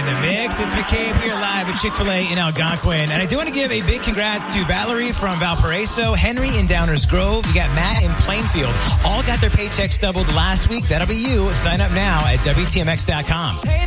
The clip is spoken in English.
the mix. It's McCabe. We are live at Chick-fil-A in Algonquin. And I do want to give a big congrats to Valerie from Valparaiso, Henry in Downers Grove. You got Matt in Plainfield. All got their paychecks doubled last week. That'll be you. Sign up now at WTMX.com.